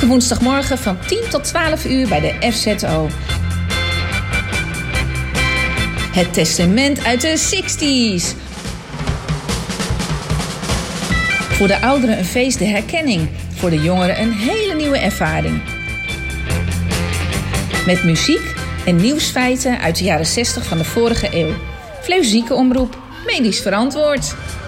Elke woensdagmorgen van 10 tot 12 uur bij de FZO. Het testament uit de 60's. Voor de ouderen een feest, de herkenning. Voor de jongeren een hele nieuwe ervaring. Met muziek en nieuwsfeiten uit de jaren 60 van de vorige eeuw. Fleuzieke omroep, medisch verantwoord.